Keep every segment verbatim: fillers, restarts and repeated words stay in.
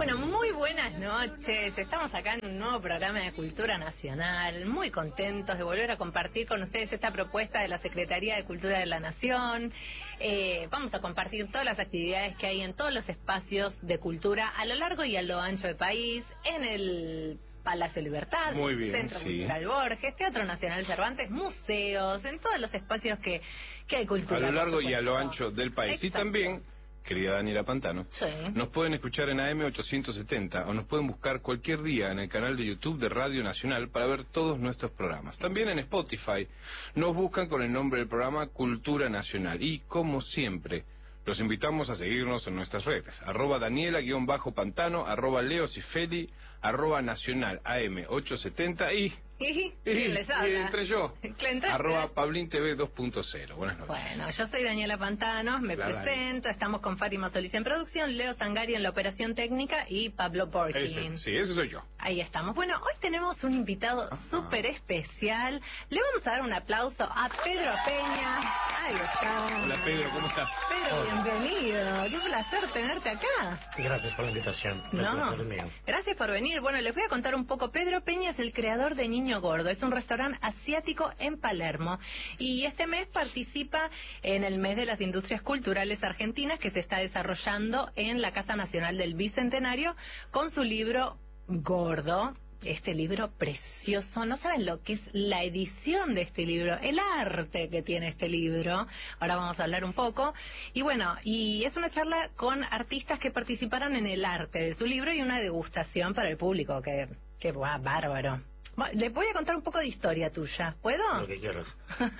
Bueno, muy buenas noches. Estamos acá en un nuevo programa de Cultura Nacional. Muy contentos de volver a compartir con ustedes esta propuesta de la Secretaría de Cultura de la Nación. Eh, vamos a compartir todas las actividades que hay en todos los espacios de cultura a lo largo y a lo ancho del país, en el Palacio Libertad, Muy bien, Centro sí. Cultural Borges, Teatro Nacional Cervantes, museos, en todos los espacios que, que hay cultura. A lo largo por y a lo supuesto. ancho del país. Exacto. Y también, querida Daniela Pantano, Sí. nos pueden escuchar en A M ochocientos setenta o nos pueden buscar cualquier día en el canal de YouTube de Radio Nacional para ver todos nuestros programas. También en Spotify nos buscan con el nombre del programa Cultura Nacional. Y como siempre, los invitamos a seguirnos en nuestras redes, arroba Daniela-Pantano, arroba Leo Cifeli, arroba Nacional A M ochocientos setenta y... ¿Y quién les habla? Y entre yo, ¿Entraste? arroba Pablín T V dos punto cero. Buenas noches. Bueno, yo soy Daniela Pantano, me La presento, Dani. Estamos con Fátima Solís en producción, Leo Sangari en la operación técnica y Pablo Borkin. Ese, sí, ese soy yo. Ahí estamos. Bueno, hoy tenemos un invitado súper especial. Le vamos a dar un aplauso a Pedro Peña. Ahí está. Hola Pedro, ¿cómo estás? Pedro, Hola. bienvenido. Qué placer tenerte acá. Gracias por la invitación. El No, placer es mío. gracias por venir. Bueno, les voy a contar un poco. Pedro Peña es el creador de Niño Gordo. Es un restaurante asiático en Palermo. Y este mes participa en el mes de las industrias culturales argentinas que se está desarrollando en la Casa Nacional del Bicentenario con su libro Gordo. Este libro precioso, no saben lo que es la edición de este libro, el arte que tiene este libro. Ahora vamos a hablar un poco. Y bueno, y es una charla con artistas que participaron en el arte de su libro y una degustación para el público, que, que buah, bárbaro. Bueno, les voy a contar un poco de historia tuya, ¿puedo? Lo que quieras.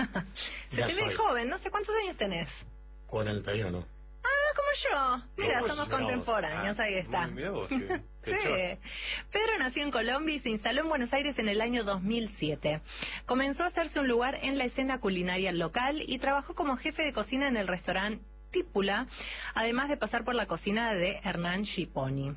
Se Ya te ve soy. joven, no sé cuántos años tenés. cuarenta y uno. Ah, como yo. Mira, Vos, somos mirá vos. contemporáneos, Ah, ahí está. Mira vos, qué, qué Sí. chorro. Pedro nació en Colombia y se instaló en Buenos Aires en el año dos mil siete. Comenzó a hacerse un lugar en la escena culinaria local y trabajó como jefe de cocina en el restaurante Típula, además de pasar por la cocina de Hernán Schiponi.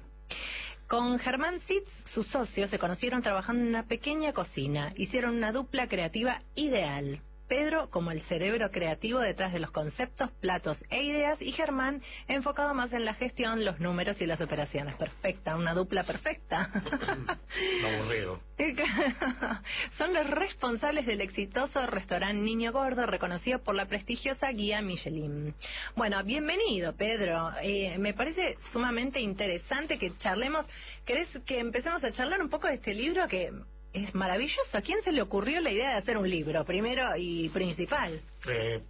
Con Germán Sitz, su socio, se conocieron trabajando en una pequeña cocina. Hicieron una dupla creativa ideal. Pedro como el cerebro creativo detrás de los conceptos, platos e ideas, y Germán enfocado más en la gestión, los números y las operaciones. Perfecta, una dupla perfecta. Aburrido. Son los responsables del exitoso restaurante Niño Gordo, reconocido por la prestigiosa guía Michelin. Bueno, bienvenido, Pedro. Eh, me parece sumamente interesante que charlemos. ¿Querés que empecemos a charlar un poco de este libro que es maravilloso? ¿A quién se le ocurrió la idea de hacer un libro, primero y principal? Eh,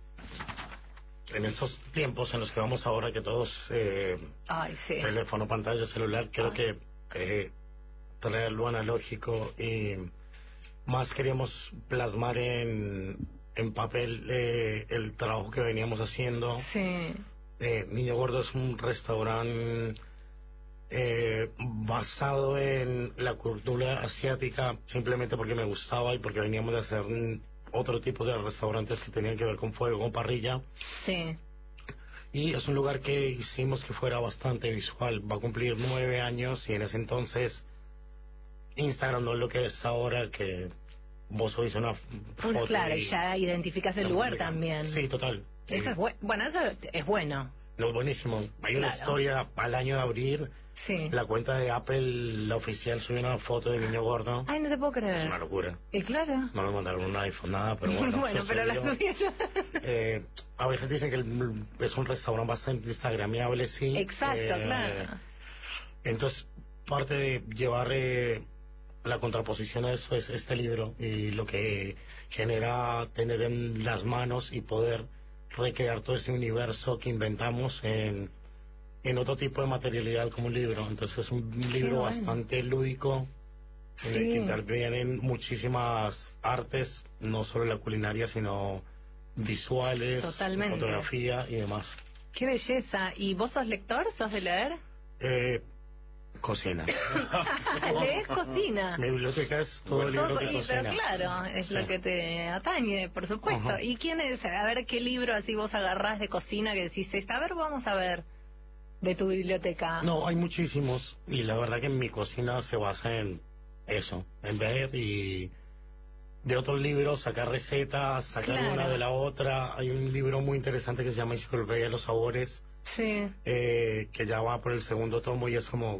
en estos tiempos en los que vamos ahora, que todos, eh, Ay, sí. teléfono, pantalla, celular, creo Ay. que eh, traer lo analógico y más queríamos plasmar en, en papel eh, el trabajo que veníamos haciendo. Sí. Eh, Niño Gordo es un restaurante eh, basado en la cultura asiática, simplemente porque me gustaba y porque veníamos de hacer mm, otro tipo de restaurantes que tenían que ver con fuego, con parrilla. Sí. Y es un lugar que hicimos que fuera bastante visual. Va a cumplir nueve años y en ese entonces Instagram no es lo que es ahora, que vos subís una f- Pues foto claro, y y ya identificas el la lugar publican. también. Sí, total. Eso Eh, es bu- bueno, eso es bueno. no, es buenísimo. Hay una Claro. historia al año de abrir. Sí. La cuenta de Apple, la oficial, subió una foto de Niño Gordo. Ay, no te puedo Es una creer. locura. Y claro. No me mandaron un iPhone, nada, pero bueno. Bueno, pero la sucedió. subieron. Eh, a veces dicen que el- es un restaurante bastante instagramiable, sí. Exacto, Eh, claro. Entonces, parte de llevar eh, la contraposición a eso es este libro y lo que genera tener en las manos y poder recrear todo ese universo que inventamos en, en otro tipo de materialidad como un libro. Entonces es un libro bueno. bastante lúdico, en el Sí. que intervienen muchísimas artes, no solo la culinaria, sino visuales, Totalmente. fotografía y demás. Qué belleza. ¿Y vos sos lector? ¿Sos de leer? Eh, cocina. ¿Lees cocina? Mi biblioteca es todo el Todo- libro de y- cocina. pero claro, es Sí. lo que te atañe, por supuesto. Ajá. ¿Y quién es? A ver, ¿qué libro así vos agarrás de cocina que decís, esta? A ver, vamos a ver, de tu biblioteca. No, hay muchísimos y la verdad que mi cocina se basa en eso, en ver y de otros libros sacar recetas, sacar Claro. una de la otra. Hay un libro muy interesante que se llama Enciclopedia de los Sabores, Sí. eh, que ya va por el segundo tomo y es como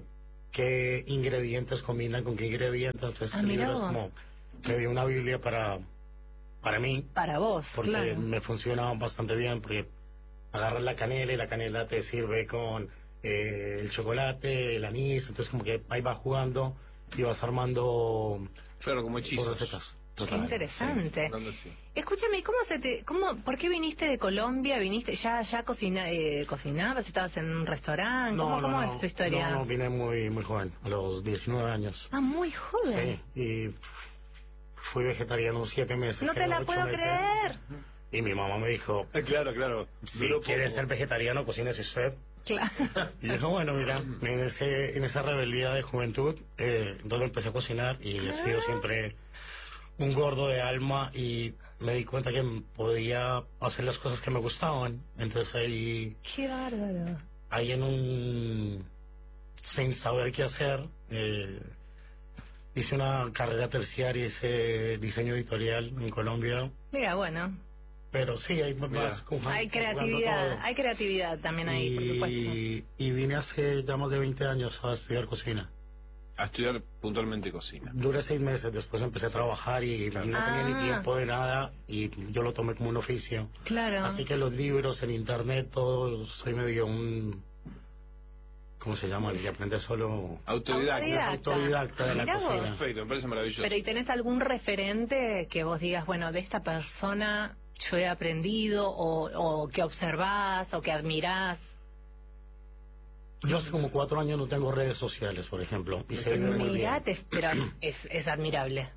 qué ingredientes combinan con qué ingredientes. Entonces Ah, el mira libro es vos. como, me dio una Biblia para, para mí, Para vos, porque claro. me funciona bastante bien, porque agarras la canela y la canela te sirve con eh, el chocolate, el anís, entonces como que ahí vas jugando y vas armando Claro, como tus hechizos. recetas. Qué Total, interesante. Hablando así. Escúchame, ¿cómo se te, cómo, por qué viniste de Colombia? ¿Viniste ya, ya cocina, eh, cocinabas? ¿Estabas en un restaurante? sí. ¿Cómo, No, no, cómo no, es tu historia? no, no, vine muy, muy joven, a los diecinueve años. Ah, muy joven. Sí, y fui vegetariano siete meses. No te creo, la ocho puedo meses. creer. Y mi mamá me dijo, Ah, claro, claro. si Duró quiere poco. ser vegetariano, cocínese usted. Claro. Y yo dije, bueno, mira, en, ese, en esa rebeldía de juventud, eh, entonces empecé a cocinar y he sido Ah. siempre un gordo de alma y me di cuenta que podía hacer las cosas que me gustaban. Entonces ahí, Qué bárbaro. ahí en un... sin saber qué hacer, eh, hice una carrera terciaria, hice diseño editorial en Colombia. Mira, bueno, Pero sí, hay Mira. más jugando- hay jugando creatividad, todo. hay creatividad también ahí, por supuesto. Y, y vine hace ya más de veinte años a estudiar cocina. A estudiar puntualmente cocina. Duré seis meses, después empecé a trabajar y Claro. no tenía Ah. ni tiempo de nada y yo lo tomé como un oficio. Claro. Así que los libros, en internet, todo, soy medio un... ¿Cómo se llama? El que aprende solo... Autodidacta. Autodidacta. Autodidacta de la Mirá cocina. vos. Perfecto, me parece maravilloso. Pero ¿y tenés algún referente que vos digas, bueno, de esta persona yo he aprendido o, o que observás o que admirás? Yo hace como cuatro años no tengo redes sociales, por ejemplo, y se vive muy bien. Mirate, pero es, es admirable.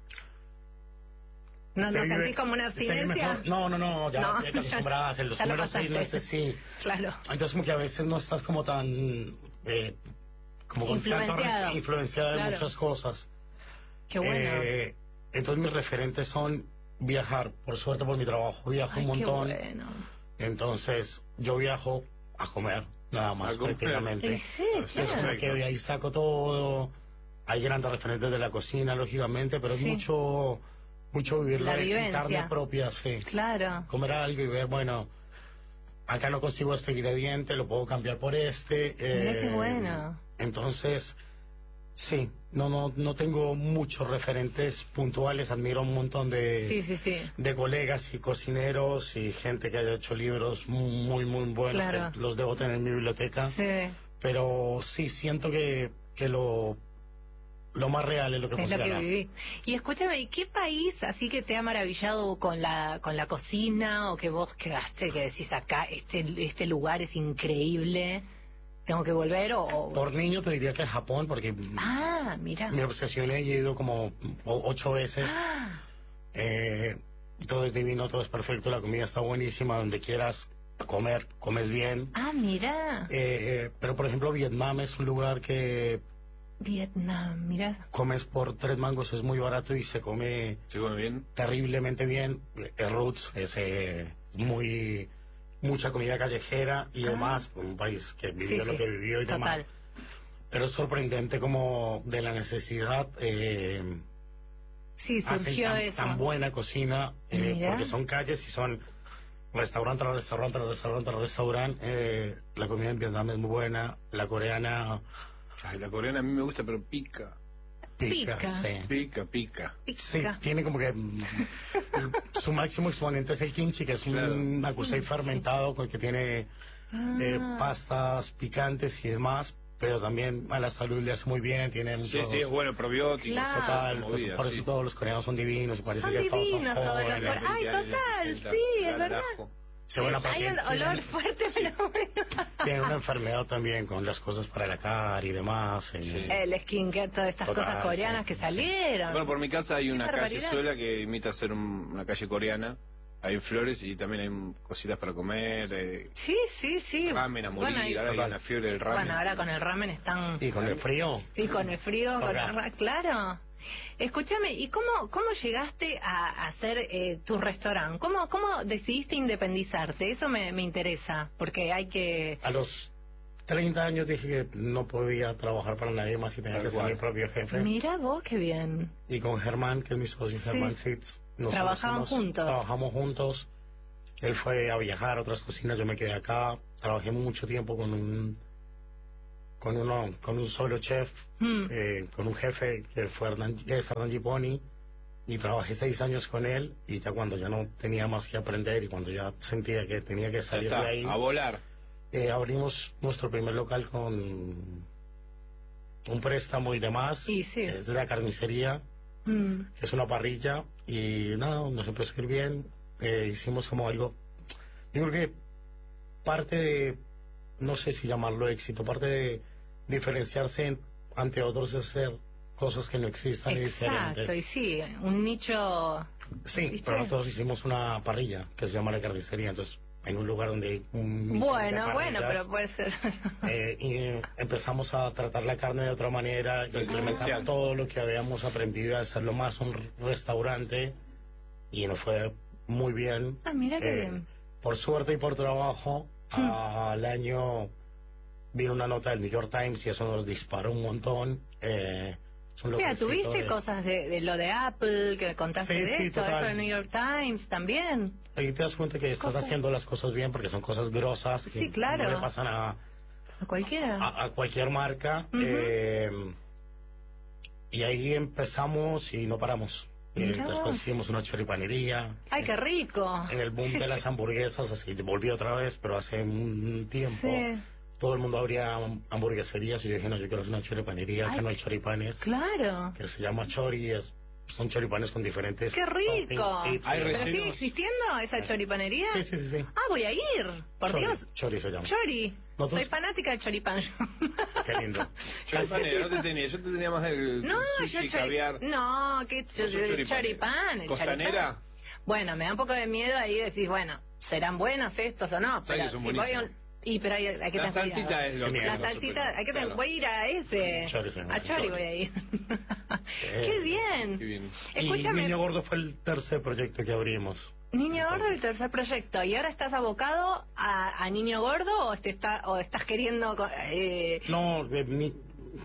¿No, Se no vive- sentís como una se vive abstinencia? mejor. No, no, no, ya, No, ya te acostumbrás, en los ya lo primeros seis pasaste. meses sí. Claro. Entonces como que a veces no estás como tan... eh, como con tanto Influenciado. res- influenciado de Claro. muchas cosas. Qué bueno. Eh, entonces mis referentes son viajar, por suerte por mi trabajo, viajo Ay, un qué montón. bueno. Entonces yo viajo a comer, nada más A comer. prácticamente. Y sí, Sí, Es como claro. que de ahí saco todo. Hay grandes referentes de la cocina, lógicamente, pero Sí. es mucho, mucho vivirlo La en vivencia. carne propia, sí. Claro. Comer algo y ver, bueno, acá no consigo este ingrediente, lo puedo cambiar por este. Mira qué eh, bueno. Entonces, sí, no, no, no tengo muchos referentes puntuales, admiro un montón de, Sí, sí, sí. de colegas y cocineros y gente que haya hecho libros muy, muy buenos, Claro. que los debo tener en mi biblioteca, Sí. pero sí siento que, que lo, lo más real es lo que Es lo funciona. que viví. Y escúchame, ¿y qué país así que te ha maravillado con la con la cocina o que vos quedaste que decís acá este este lugar es increíble, tengo que volver o, o- Por niño te diría que es Japón, porque Ah, mira. me obsesioné y he ido como o- ocho veces. Ah, Eh, todo es divino, todo es perfecto, la comida está buenísima, donde quieras comer, comes bien. ah, mira. Eh, pero por ejemplo Vietnam es un lugar que Vietnam, mira. comes por tres mangos, es muy barato y se come ¿Se come bien? terriblemente bien. Eh, Roots es eh, muy mucha comida callejera y Ah. demás, un país que vivió Sí, lo sí. que vivió y demás. Total. Pero es sorprendente como de la necesidad eh, Sí, hacen surgió tan, eso. tan buena cocina, eh, Mira. porque son calles y son restaurante tras restaurante tras restaurante tras restaurante. Eh, la comida en Vietnam es muy buena, la coreana Ay, la coreana a mí me gusta, pero pica. pica, Pica. sí. Pica, pica. Sí, Pica. tiene como que mm, el- su máximo exponente es el kimchi, que es Claro. un makusei Kimchi. fermentado con que tiene eh, Ah. pastas picantes y demás, pero también a la salud le hace muy bien, tiene Sí, muchos... sí, es bueno, probióticos, Claro. toda Total, esa entonces, movida, por sí. eso todos los coreanos son divinos y parece Son que todos son divinos todos los jóvenes. coreanos. Ay, La veinte total, años, la sí, es sesenta, verdad. ajo. Se van a Hay partir- un olor fuerte, pero bueno. Tienen una enfermedad también con las cosas para la cara y demás. eh. Sí. El skincare, todas estas Total, cosas coreanas sí, que sí. salieron. Bueno, por mi casa hay Qué una barbaridad. callezuela que imita ser un- una calle coreana. Hay flores y también hay cositas para comer, eh, Sí, sí, sí. ramen a morir, Bueno, y- ahora hay una fiebre del ramen. bueno, ahora con el ramen están... Y con el frío, Y con el frío, con Toca. el ra- claro. Escúchame, ¿y cómo cómo llegaste a, a hacer eh, tu restaurante? ¿Cómo cómo decidiste independizarte? Eso me, me interesa, porque hay que... a los treinta años dije que no podía trabajar para nadie más y tenía Tal que ser cual. mi propio jefe. Mira vos, qué bien. Y con Germán, que es mi socio, Sí. Germán Sitz, nosotros Trabajaban somos- juntos. Trabajamos juntos. Él fue a viajar a otras cocinas, yo me quedé acá. Trabajé mucho tiempo con un con uno, con un solo chef, Mm. eh, con un jefe que fue Hernán, es Hernán Giponi, y trabajé seis años con él, y ya cuando ya no tenía más que aprender y cuando ya sentía que tenía que Ya salir está, de ahí, a volar. eh, abrimos nuestro primer local con un préstamo y demás. Y sí. Es de la carnicería, Mm. que es una parrilla, y nada, nos empezó a ir bien. Eh, hicimos como algo, yo creo que parte de, no sé si llamarlo éxito, parte de diferenciarse en- ante otros es hacer cosas que no existan y Exacto, y diferentes. sí, un nicho... Sí, ¿viste? pero nosotros hicimos una parrilla que se llama la carnicería, entonces en un lugar donde hay un millón de Bueno, bueno, parrillas, pero puede ser... eh, y eh, empezamos a tratar la carne de otra manera, Del implementar diferencial. todo lo que habíamos aprendido a hacerlo más un restaurante, y nos fue muy bien. Ah, mira qué Eh, bien. Por suerte y por trabajo, Hmm. al año vino una nota del New York Times y eso nos disparó un montón. Eh, es un Mira, localcito tuviste de- cosas de, de lo de Apple, que me contaste Sí, de sí, esto, total. esto de New York Times también. Ahí te das cuenta que estás Cosas- haciendo las cosas bien porque son cosas grosas Sí, que claro. no le pasan a, A cualquiera. a, a cualquier marca. Ujú. eh, y ahí empezamos y no paramos. Eh, Mirá después vos. hicimos una choripanería. Ay, qué rico. En el boom de las hamburguesas, así volví otra vez, pero hace un tiempo Sí, todo el mundo abría hamburgueserías y yo dije, no, yo quiero hacer una choripanería, Ay, que no hay choripanes, claro. que se llama chori, es- son choripanes con diferentes ¡Qué rico! toppings, tips, Hay y ¿Pero demás. rellenos. sigue existiendo esa choripanería? Sí, sí, sí, sí. Ah, voy a ir. Por Chori, Dios. chori se llama. Chori. Nosotros- Soy fanática del choripán. yo. Qué lindo. Choripanera, no te tenía, yo te tenía más el No, sushi, yo el chori- caviar. No, que Vos sos el choripanera. choripán. El ¿Costanera? choripán. Bueno, me da un poco de miedo ahí decís, bueno, ¿serán buenos estos o no? Sabes Pero que son si voy a buenísimos. un... Y pero hay, hay que La tener salsita cuidado. es lo Sí, que La mira, salsita, hay que tener, claro. voy a ir a ese. Chori se llama, A Chori Chori. voy a ir. Eh, Qué bien. Qué bien. Escúchame, Y Niño Gordo fue el tercer proyecto que abrimos. Niño Gordo, el tercer proyecto. ¿Y ahora estás abocado a, a Niño Gordo o, te está, o estás queriendo... co- Eh, No, eh, ni-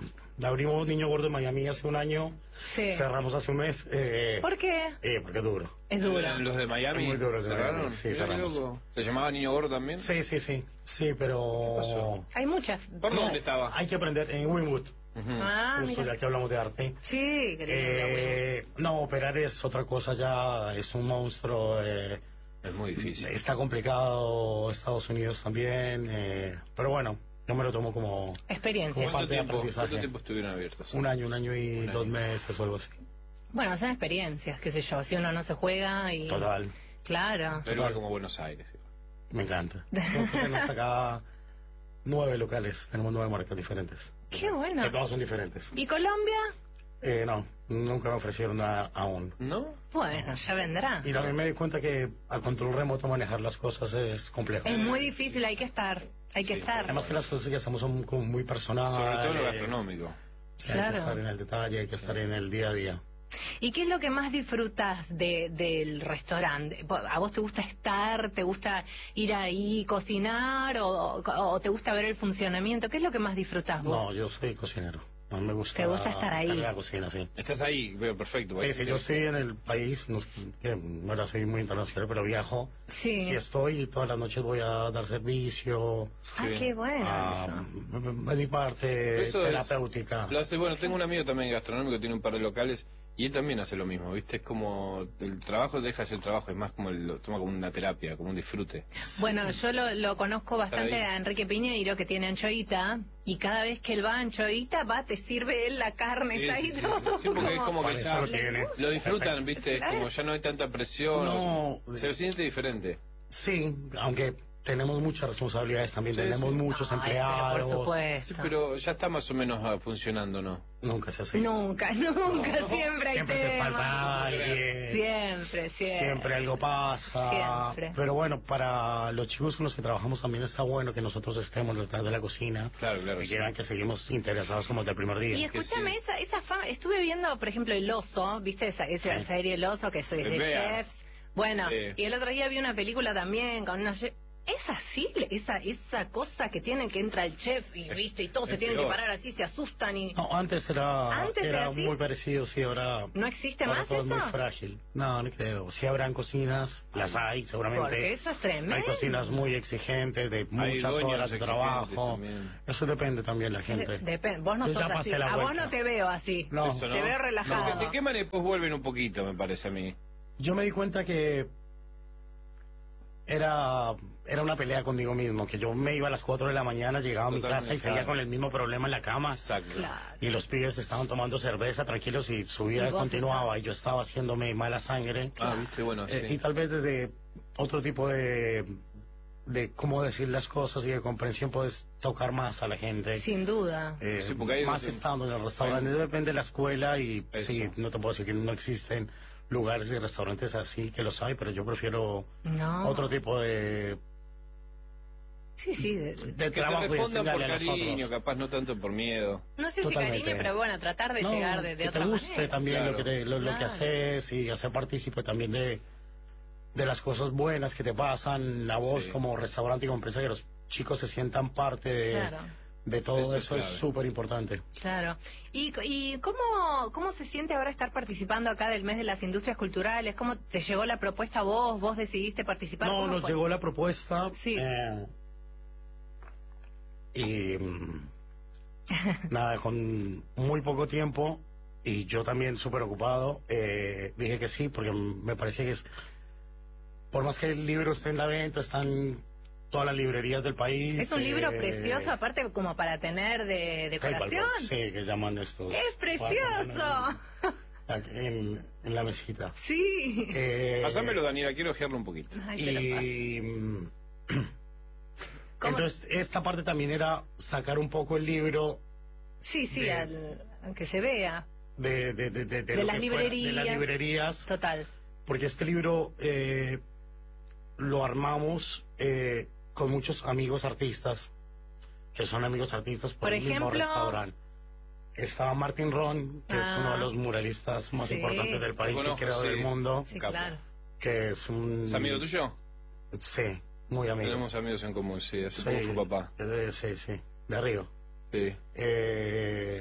abrimos Niño Gordo en Miami hace un año, sí. cerramos hace un mes, eh, ¿Por qué? eh, porque es duro. Es duro. Los de Miami Es muy duro, los de cerraron. Miami, sí, Mirá qué cerramos. loco. ¿Se llamaba Niño Gordo también? Sí, sí, sí, sí, pero... ¿Qué pasó? Hay muchas... ¿Por No, dónde estaba? Hay que aprender en Winwood, Ujú. Ah, justo mira. ya que hablamos de arte. Sí, qué lindo, bueno. Eh, no, operar es otra cosa ya, es un monstruo. eh, Es muy difícil. Está complicado Estados Unidos también, eh, pero bueno, yo me lo tomo como Experiencia. como ¿Cuánto parte de tiempo, aprendizaje. ¿Cuánto tiempo estuvieron abiertos? un año, un año y Un año. dos meses o algo así. Bueno, son experiencias, qué sé yo. Si uno no se juega y... Total, Claro. Un lugar como Buenos Aires. me encanta. Nosotros tenemos acá nueve locales, tenemos nueve marcas diferentes. Qué bueno. Que todas son diferentes. ¿Y Colombia? Eh, no, nunca me ofrecieron nada aún. ¿No? Bueno, ya vendrá. Y también me di cuenta que a control remoto manejar las cosas es complejo. Es muy difícil, hay que estar. Hay que Sí, estar. Además que las cosas que hacemos son como muy personales. Sobre todo en lo gastronómico. Sí, Hay Claro. que estar en el detalle, hay que estar en el día a día. ¿Y qué es lo que más disfrutas de, del restaurante? ¿A vos te gusta estar, te gusta ir ahí, cocinar o, o te gusta ver el funcionamiento? ¿Qué es lo que más disfrutas vos? No, yo soy cocinero. No me gusta. ¿Te gusta estar ahí? en la cocina, sí. Estás ahí, veo perfecto. Sí, sí, yo estoy en el país, no, que no era soy muy internacional, pero viajo. Sí. Si estoy y todas las noches voy a dar servicio, Ah, Sí. qué bueno a, eso. a mi parte Eso es- terapéutica. Lo hace, bueno, tengo un amigo también gastronómico que tiene un par de locales y él también hace lo mismo, ¿viste? Es como el trabajo deja de ser trabajo, es más como el- lo toma como una terapia, como un disfrute. Bueno, yo lo, lo conozco bastante ahí. a Enrique Piñeiro, que tiene anchoita, y cada vez que él va a anchoita, va, te sirve él la carne, Sí, está ahí sí, sí. todo. Sí, porque es como que Para ya eso lo tiene. lo disfrutan, ¿viste? Es Claro. como ya no hay tanta presión, No. o- se siente diferente. Sí, aunque tenemos muchas responsabilidades también, Sí, tenemos sí. muchos Ay, pero empleados. por supuesto. Sí, pero ya está más o menos ah, funcionando, ¿no? Nunca se hace. Nunca, nunca, siempre hay Siempre te temas. falta alguien. Siempre, siempre. Siempre algo pasa. Siempre. Pero bueno, para los chicos con los que trabajamos también está bueno que nosotros estemos detrás de la cocina. Claro, claro. Y sí. que vean que seguimos interesados como desde el primer día. Y escúchame, sí. esa, esa fama, estuve viendo, por ejemplo, El Oso, ¿viste esa, esa Sí. serie El Oso que es de Vea. chefs? Bueno, Sí. y el otro día vi una película también con unos chefs. ¿Es así? Esa esa cosa que tienen que entra el chef y viste y todos es se tienen peor. que parar así, se asustan y... No, antes era, ¿Antes era era así? muy parecido, sí, ahora... ¿No existe ahora más todo es muy eso? frágil. No, no creo. Sí habrán cocinas, las hay, seguramente. Porque eso es tremendo. Hay cocinas muy exigentes, de muchas dueños horas de exigentes trabajo. también. Eso depende también de la gente. Depende. Vos no Yo sos ya pasé así. la A vos vuelta. no te veo así. No, Eso, ¿no? Te veo relajado. Los que se queman y después vuelven un poquito, me parece a mí. yo me di cuenta que era era una pelea conmigo mismo, que yo me iba a las cuatro de la mañana, llegaba a mi Totalmente, casa y seguía claro. con el mismo problema en la cama. Exacto. Claro. Y los pibes estaban tomando cerveza tranquilos y su vida Y vos continuaba estabas- y yo estaba haciéndome mala sangre. Ah, viste, bueno, sí. Eh, y tal vez desde otro tipo de de cómo decir las cosas y de comprensión puedes tocar más a la gente. Sin duda. Eh, Sí, porque hay- más estando en el restaurante, hay- depende de la escuela y Eso. sí, no te puedo decir que no existen lugares y restaurantes así, que los hay, pero yo prefiero No. otro tipo de, Sí, sí. de- de Que te trabajo y respondan por enseñarle a cariño, nosotros. capaz no tanto por miedo. No sé Totalmente. si cariño, pero bueno, tratar de No, llegar de, de que otra te guste manera. también Claro. lo que te- lo, lo que Claro. haces y hacer partícipe también de de las cosas buenas que te pasan a vos Sí. como restaurante y como empresa, que los chicos se sientan parte de, Claro. de todo Eso eso, es es clave. súper importante. Claro. ¿Y, y cómo, cómo se siente ahora estar participando acá del mes de las industrias culturales? ¿Cómo te llegó la propuesta a vos? ¿Vos decidiste participar? No, ¿Cómo nos fue? llegó la propuesta Sí. eh, y mm, nada, con muy poco tiempo y yo también súper ocupado, eh, dije que sí, porque me parecía que es, por más que el libro esté en la venta, están todas las librerías del país. Es un libro eh, precioso, aparte como para tener de decoración. Sí, que llaman estos. ¡Es precioso! En, en la mesita. Sí. Eh, Pásamelo, Daniela, quiero ojearlo un poquito. Ay, te lo paso. y mm, ¿Cómo? entonces esta parte también era sacar un poco el libro Sí, sí, de- al, aunque se vea. de, de, de, de, De lo las que fuera, librerías. de las librerías, Total. porque este libro eh, lo armamos eh, con muchos amigos artistas, que son amigos artistas por, Por el mismo ejemplo- restaurante. Estaba Martín Ron, que Ah. es uno de los muralistas más Sí. importantes del país Lo y conozco, creo sí. del mundo, Sí, Capo. claro. que es un... ¿Es amigo tuyo? Sí, muy amigo. Tenemos amigos en común, sí, hace Sí, poco fue papá. eh, sí, sí, de Río. Sí. Eh,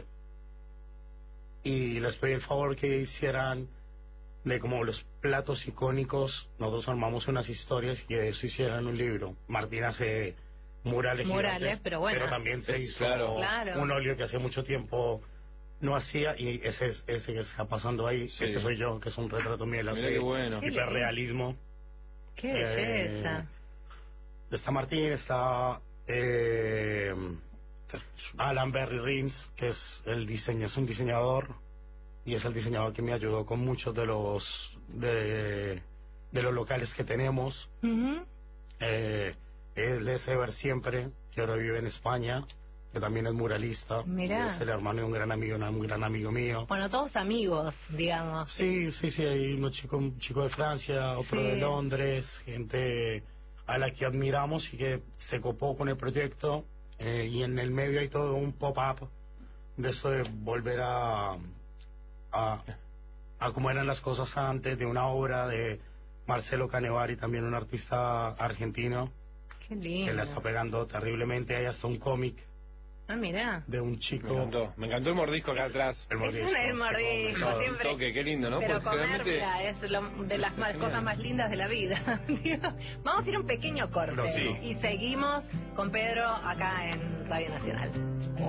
y les pedí el favor que hicieran de como los platos icónicos, nosotros armamos unas historias y de eso hicieran un libro. Martín hace murales Murales, gigantes, pero bueno. también se Es hizo claro. Claro. un óleo que hace mucho tiempo no hacía y ese es ese que está pasando ahí, Sí. ese soy yo, que es un retrato mío, él Mirá hace qué bueno. Qué hiperrealismo. Qué Eh, belleza. Está Martín, está eh, Alan Berry Rins, que es el diseño, es un diseñador y es el diseñador que me ayudó con muchos de los de, de los locales que tenemos. Ujú. Eh, él es Ever Siempre, que ahora vive en España, que también es muralista. Mirá. Y es el hermano de un gran amigo, un gran amigo mío. Bueno, todos amigos, digamos. Sí, sí, sí, hay unos chicos, un chico de Francia, otro Sí. de Londres, gente a la que admiramos y que se copó con el proyecto. Eh, y en el medio hay todo un pop-up de eso de volver a, a, a cómo eran las cosas antes, de una obra de Marcelo Canevari, también un artista argentino, Qué que lindo. la está pegando terriblemente. Hay hasta un cómic Ah, mirá. de un Me chico. encantó. Me encantó el mordisco acá atrás. El Es mordisco, un- el sí, mordisco, todo. Un siempre. toque, qué lindo, ¿no? Pero Porque comer, realmente- mira, es lo, de las más- cosas más lindas de la vida. Vamos a ir a un pequeño corte Sí. y seguimos con Pedro acá en Radio Nacional.